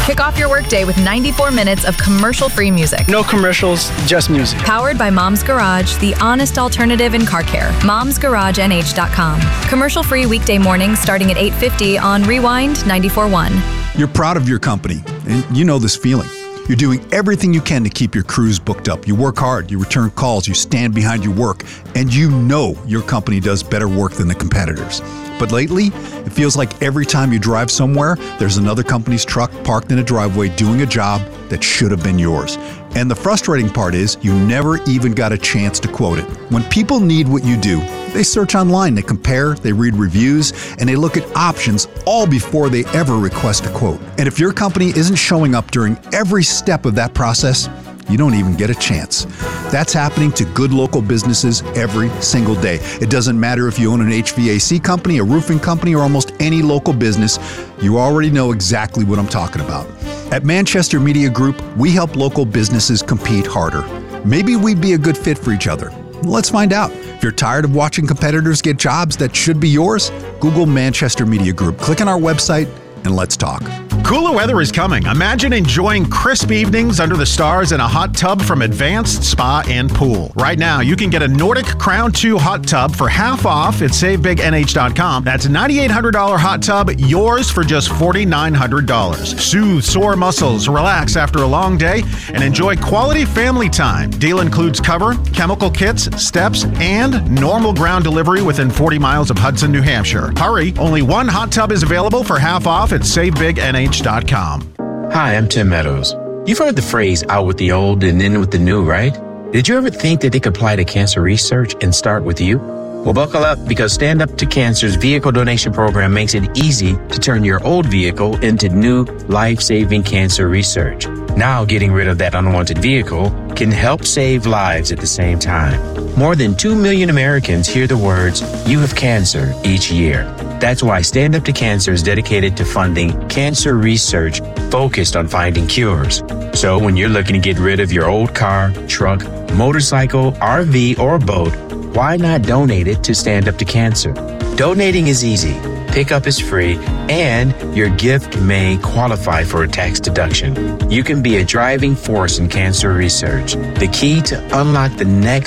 Kick off your workday with 94 minutes of commercial-free music. No commercials, just music. Powered by Mom's Garage, the honest alternative in car care. Mom'sGarageNH.com. Commercial-free weekday mornings starting at 8:50 on Rewind 94.1. You're proud of your company, and you know this feeling. You're doing everything you can to keep your crews booked up. You work hard, you return calls, you stand behind your work, and you know your company does better work than the competitors. But lately, it feels like every time you drive somewhere, there's another company's truck parked in a driveway doing a job that should have been yours. And the frustrating part is you never even got a chance to quote it. When people need what you do, they search online, they compare, they read reviews, and they look at options all before they ever request a quote. And if your company isn't showing up during every step of that process, you don't even get a chance. That's happening to good local businesses every single day. It doesn't matter if you own an HVAC company, a roofing company, or almost any local business, you already know exactly what I'm talking about. At Manchester Media Group, we help local businesses compete harder. Maybe we'd be a good fit for each other. Let's find out. If you're tired of watching competitors get jobs that should be yours, Google Manchester Media Group. Click on our website and let's talk. Cooler weather is coming. Imagine enjoying crisp evenings under the stars in a hot tub from Advanced Spa and Pool. Right now, you can get a Nordic Crown 2 hot tub for half off at SaveBigNH.com. That's a $9,800 hot tub, yours for just $4,900. Soothe sore muscles, relax after a long day, and enjoy quality family time. Deal includes cover, chemical kits, steps, and normal ground delivery within 40 miles of Hudson, New Hampshire. Hurry, only one hot tub is available for half off at SaveBigNH.com. Hi, I'm Tim Meadows. You've heard the phrase out with the old and in with the new, right? Did you ever think that they could apply to cancer research and start with you? Well, buckle up, because Stand Up to Cancer's vehicle donation program makes it easy to turn your old vehicle into new life-saving cancer research. Now, getting rid of that unwanted vehicle can help save lives at the same time. More than 2 million Americans hear the words, "You have cancer," each year. That's why Stand Up to Cancer is dedicated to funding cancer research focused on finding cures. So when you're looking to get rid of your old car, truck, motorcycle, RV, or boat, why not donate it to Stand Up to Cancer? Donating is easy, pickup is free, and your gift may qualify for a tax deduction. You can be a driving force in cancer research. The key to unlock the next